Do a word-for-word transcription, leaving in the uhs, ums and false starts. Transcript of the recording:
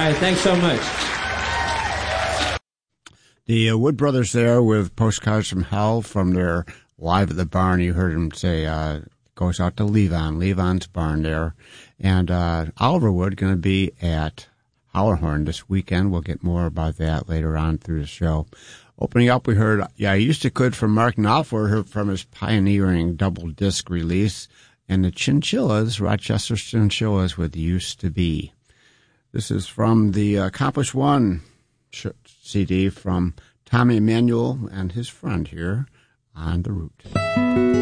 right, thanks so much. The uh, Wood Brothers there with Postcards from Hell from their Live at the Barn. You heard him say, uh, goes out to Levon, Levon's barn there. And uh, Oliver Wood going to be at Howlerhorn this weekend. We'll get more about that later on through the show. Opening up, we heard, yeah, I Used to Could from Mark Knopfler, heard from his pioneering double disc release. And the Chinchillas, Rochester Chinchillas with Used to Be. This is from the Accomplish One C D from Tommy Emmanuel and his friend here on The Root.